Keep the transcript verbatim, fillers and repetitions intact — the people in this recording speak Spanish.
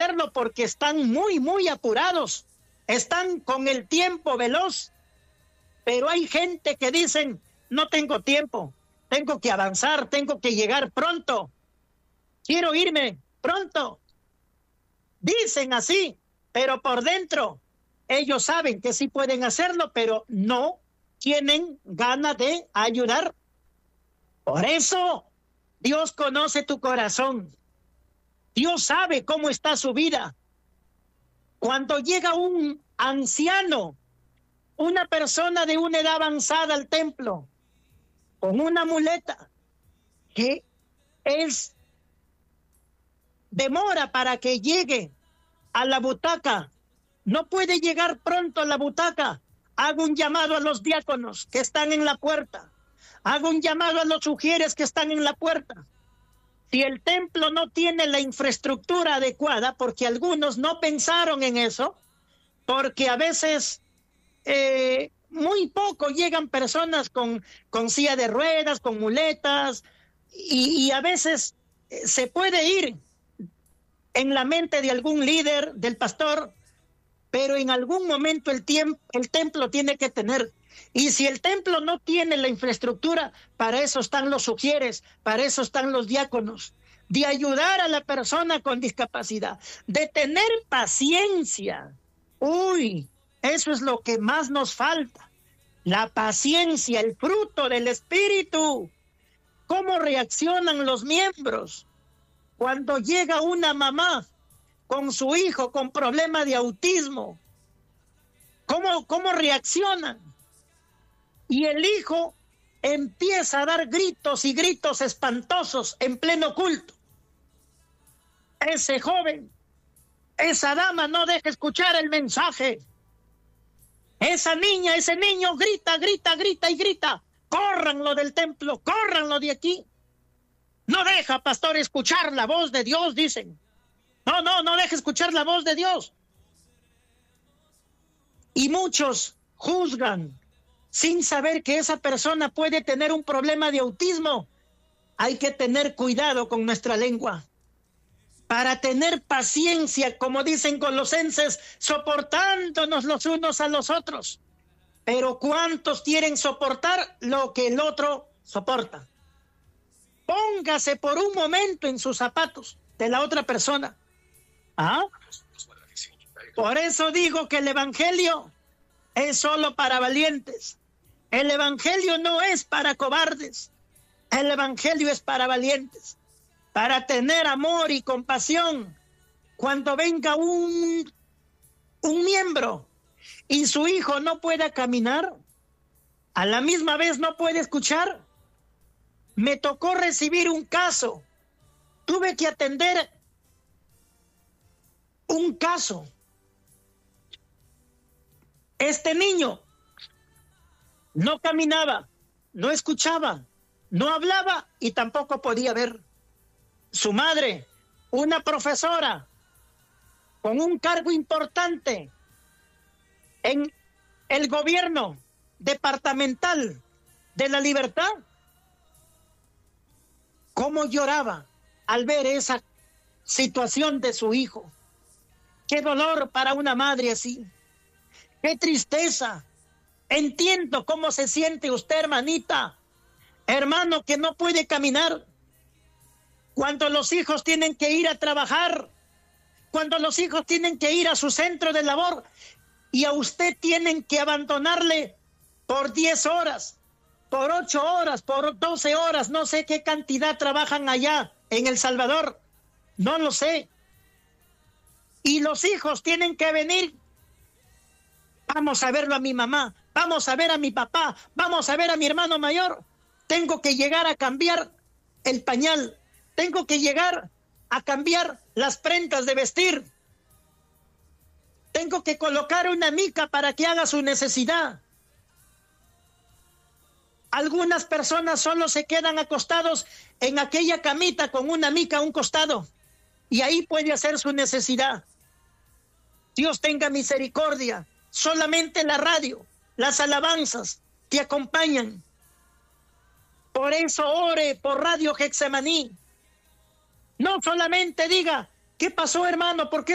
hacerlo porque están muy, muy apurados. Están con el tiempo veloz. Pero hay gente que dicen, no tengo tiempo, tengo que avanzar, tengo que llegar pronto. Quiero irme pronto. Dicen así, pero por dentro ellos saben que sí pueden hacerlo, pero no tienen ganas de ayudar. Por eso Dios conoce tu corazón. Dios sabe cómo está su vida. Cuando llega un anciano, una persona de una edad avanzada al templo, con una muleta, que es demora para que llegue a la butaca, no puede llegar pronto a la butaca, hago un llamado a los diáconos que están en la puerta, hago un llamado a los sugieres que están en la puerta. Si el templo no tiene la infraestructura adecuada, porque algunos no pensaron en eso, porque a veces eh, muy poco llegan personas con, con silla de ruedas, con muletas, y, y a veces eh, se puede ir en la mente de algún líder, del pastor, pero en algún momento el, tiempo, el templo tiene que tener. Y si el templo no tiene la infraestructura, para eso están los sugieres, para eso están los diáconos, de ayudar a la persona con discapacidad, de tener paciencia. Uy, eso es lo que más nos falta. La paciencia, el fruto del Espíritu. ¿Cómo reaccionan los miembros cuando llega una mamá con su hijo con problema de autismo? ¿Cómo, cómo reaccionan? Y el hijo empieza a dar gritos y gritos espantosos en pleno culto. Ese joven, esa dama no deja escuchar el mensaje. Esa niña, ese niño grita, grita, grita y grita. Córranlo del templo, córranlo de aquí. No deja, pastor, escuchar la voz de Dios, dicen. No, no, no deja escuchar la voz de Dios. Y muchos juzgan sin saber que esa persona puede tener un problema de autismo. Hay que tener cuidado con nuestra lengua. Para tener paciencia, como dicen Colosenses, soportándonos los unos a los otros. Pero ¿cuántos quieren soportar lo que el otro soporta? Póngase por un momento en sus zapatos de la otra persona. ¿Ah? Por eso digo que el evangelio es solo para valientes. El evangelio no es para cobardes. El evangelio es para valientes. Para tener amor y compasión. Cuando venga un, un miembro y su hijo no pueda caminar, a la misma vez no puede escuchar. Me tocó recibir un caso. Tuve que atender un caso. Este niño no caminaba, no escuchaba, no hablaba y tampoco podía ver. Su madre, una profesora con un cargo importante en el gobierno departamental de La Libertad, cómo lloraba al ver esa situación de su hijo. Qué dolor para una madre así. Qué tristeza. Entiendo cómo se siente usted, hermanita, hermano que no puede caminar. Cuando los hijos tienen que ir a trabajar, cuando los hijos tienen que ir a su centro de labor y a usted tienen que abandonarle por diez horas, por ocho horas, por doce horas, no sé qué cantidad trabajan allá en El Salvador, no lo sé. Y los hijos tienen que venir. Vamos a verlo a mi mamá, vamos a ver a mi papá, vamos a ver a mi hermano mayor. Tengo que llegar a cambiar el pañal, tengo que llegar a cambiar las prendas de vestir. Tengo que colocar una mica para que haga su necesidad. Algunas personas solo se quedan acostados en aquella camita con una mica a un costado y ahí puede hacer su necesidad. Dios tenga misericordia. Solamente la radio, las alabanzas te acompañan. Por eso ore por Radio Getsemaní. No solamente diga, ¿qué pasó, hermano? ¿Por qué